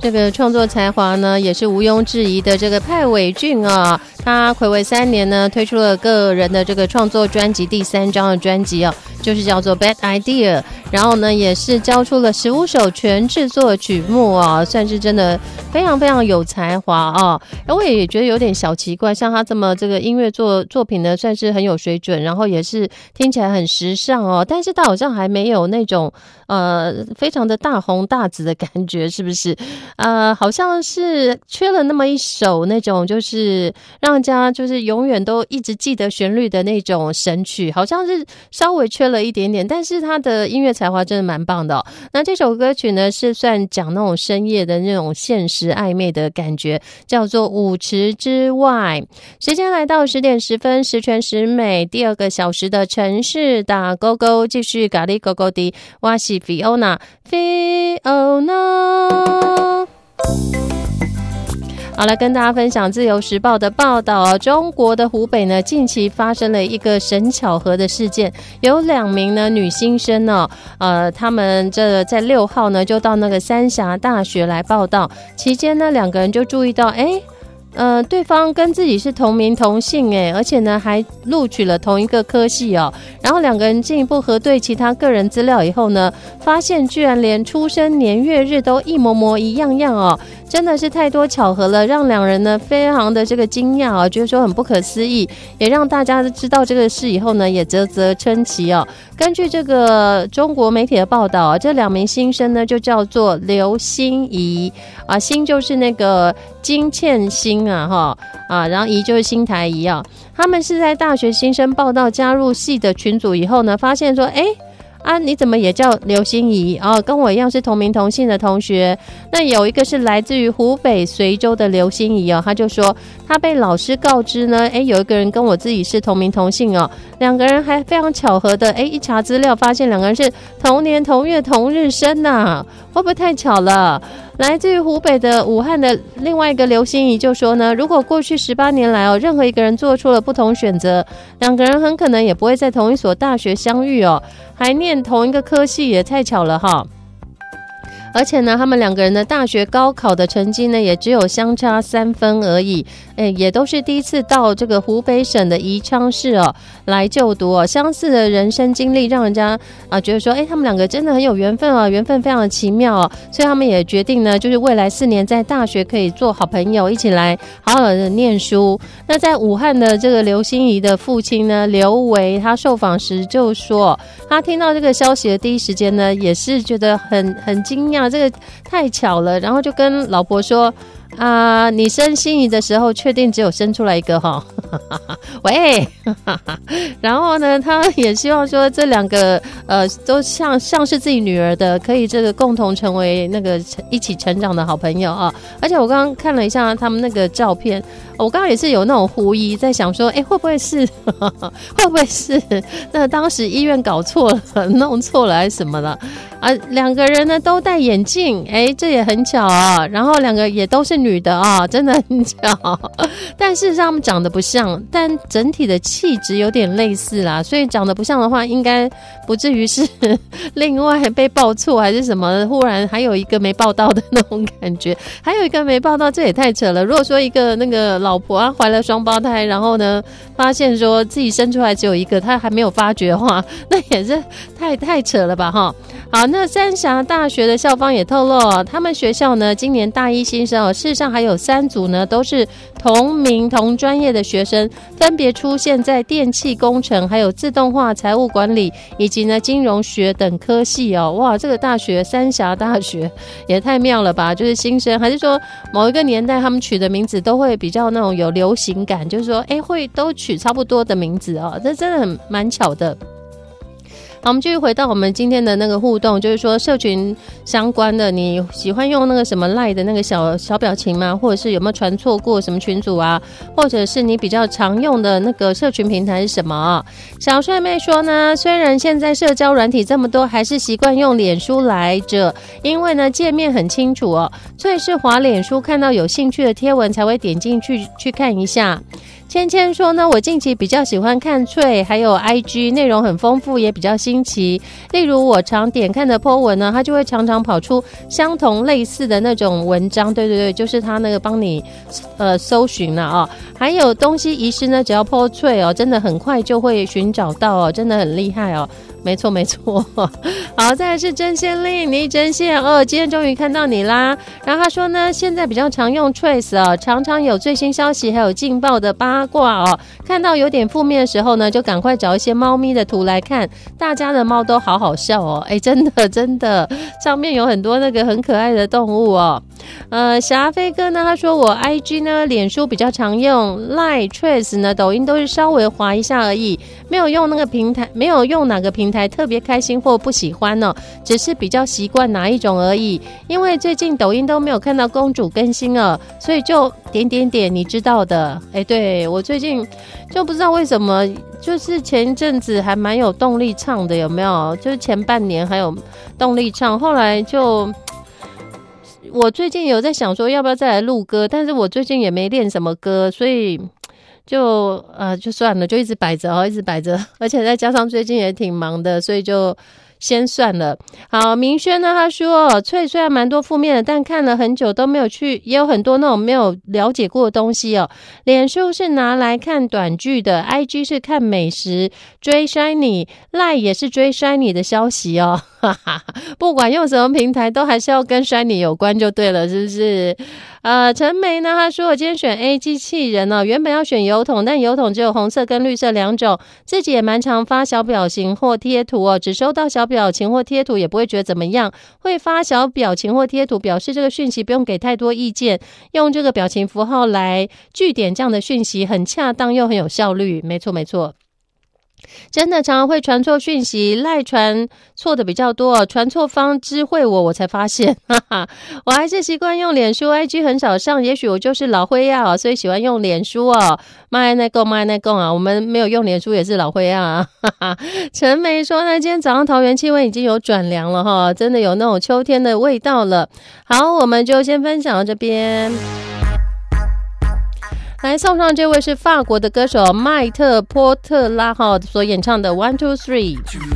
这个创作才华呢也是毋庸置疑的。这个派伟俊啊，他睽违3年呢推出了个人的这个创作专辑第3张的专辑就是叫做 Bad Idea， 然后呢也是交出了15首全制作曲目算是真的非常非常有才华我也觉得有点小奇怪，像他这么这个音乐作品呢算是很有水准，然后也是听起来很时尚但是他好像还没有那种非常的大红大紫的感觉，是不是？好像是缺了那么一首那种就是让人家就是永远都一直记得旋律的那种神曲，好像是稍微缺了一点点，但是他的音乐才华真的蛮棒的那这首歌曲呢是算讲那种深夜的那种现实暧昧的感觉，叫做舞池之外。时间来到10点10分，十全十美第2个小时的城市打勾勾，继续咖喱勾勾的我是 Fiona。 好，来跟大家分享自由时报的报道中国的湖北呢近期发生了一个神巧合的事件，有2名呢女新生他们这在6号呢就到那个三峡大学来报到，期间呢2个人就注意到对方跟自己是同名同姓而且呢还录取了同一个科系然后2个人进一步核对其他个人资料以后呢，发现居然连出生年月日都一模模一样样真的是太多巧合了，让2人呢非常的这个惊讶觉得说很不可思议，也让大家知道这个事以后呢也啧啧称奇根据这个中国媒体的报道这2名新生呢就叫做刘欣怡欣就是那个金欠欣然后怡就是新台怡他们是在大学新生报到加入系的群组以后呢，发现说你怎么也叫刘欣怡跟我一样是同名同姓的同学。那有一个是来自于湖北随州的刘欣怡他就说他被老师告知呢有一个人跟我自己是同名同姓2个人还非常巧合的一查资料发现2个人是同年同月同日生会不会太巧了？来自于湖北的武汉的另外一个刘欣怡就说呢，如果过去18年来任何一个人做出了不同选择，2个人很可能也不会在同一所大学相遇还念同一个科系，也太巧了而且呢他们2个人的大学高考的成绩呢也只有相差3分而已也都是第一次到这个湖北省的宜昌市来就读相似的人生经历让人家觉得说他们2个真的很有缘分缘分非常的奇妙所以他们也决定呢就是未来4年在大学可以做好朋友，一起来好好的念书。那在武汉的这个刘欣怡的父亲呢刘维，他受访时就说他听到这个消息的第一时间呢也是觉得很惊讶，这个太巧了，然后就跟老婆说你生欣怡的时候确定只有生出来一个喂然后呢他也希望说这2个都像是自己女儿的，可以这个共同成为那个一起成长的好朋友而且我刚刚看了一下他们那个照片，我刚刚也是有那种狐疑，在想说会不会是那当时医院搞错了弄错了还是什么了2个人呢都戴眼镜这也很巧然后2个也都是女的真的很巧但事实上他们长得不像，但整体的气质有点类似啦，所以长得不像的话应该不至于是另外被报错还是什么，忽然还有一个没报到的那种感觉，还有一个没报到，这也太扯了。如果说一个那个老婆怀了双胞胎，然后呢发现说自己生出来只有一个，她还没有发觉的话，那也是太扯了吧好，那三峡大学的校方也透露他们学校呢今年大1新生事实上还有3组呢都是同名同专业的学生，分别出现在电气工程还有自动化财务管理以及呢金融学等科系哇，这个大学三峡大学也太妙了吧，就是新生还是说某一个年代他们取的名字都会比较那种有流行感，就是说会都取差不多的名字这真的很蛮巧的。好，我们继续回到我们今天的那个互动，就是说社群相关的，你喜欢用那个什么 LINE 的那个小表情吗？或者是有没有传错过什么群组或者是你比较常用的那个社群平台是什么小帅妹说呢，虽然现在社交软体这么多，还是习惯用脸书来着，因为呢界面很清楚所以是滑脸书看到有兴趣的贴文才会点进去看一下。 芊芊说呢，我近期比较喜欢看脆，还有 IG 内容很丰富，也比较新奇。例如我常点看的 po 文呢，它就会常常跑出相同类似的那种文章。对对对，就是它那个帮你搜寻了哦。还有东西遗失呢，只要 po 脆哦，真的很快就会寻找到哦，真的很厉害哦。没错没错，好，再来是真仙令，你真仙哦，今天终于看到你啦。然后他说呢，现在比较常用 Trace 哦，常常有最新消息还有劲爆的八卦哦。看到有点负面的时候呢，就赶快找一些猫咪的图来看，大家的猫都好好笑哦，哎，真的真的，上面有很多那个很可爱的动物哦。霞飞哥呢，他说我 IG 呢，脸书比较常用 ，Line Trace 呢，抖音都是稍微滑一下而已，没有用那个平台，没有用哪个平台特别开心或不喜欢哦，只是比较习惯哪一种而已。因为最近抖音都没有看到公主更新了，所以就点点点，你知道的。哎，对，我最近就不知道为什么，就是前一阵子还蛮有动力唱的，有没有？就是前半年还有动力唱，后来就。我最近有在想说要不要再来录歌，但是我最近也没练什么歌，所以就算了，就一直摆着哦，一直摆着，而且再加上最近也挺忙的，所以就先算了。好，明轩呢，他说脆虽然蛮多负面的，但看了很久都没有去，也有很多那种没有了解过的东西哦。脸书是拿来看短剧的， IG 是看美食，追 Shiny， Line 也是追 Shiny 的消息哦。不管用什么平台都还是要跟 Shiny 有关就对了，是不是？陈梅呢，他说我今天选 A 机器人哦，原本要选邮筒，但邮筒只有红色跟绿色两种，自己也蛮常发小表情或贴图哦，只收到小表情或贴图也不会觉得怎么样，会发小表情或贴图表示这个讯息不用给太多意见，用这个表情符号来句点这样的讯息很恰当又很有效率，没错没错。真的常常会传错讯息，赖传错的比较多，传错方知会我才发现，哈哈，我还是习惯用脸书 IG 很少上，也许我就是老灰啊哦，所以喜欢用脸书哦。卖那个啊，我们没有用脸书也是老灰啊，哈哈。陈梅说呢，今天早上桃园气温已经有转凉了哈，真的有那种秋天的味道了。好，我们就先分享到这边。来送上这位是法国的歌手麦特波特拉所演唱的 One Two Three。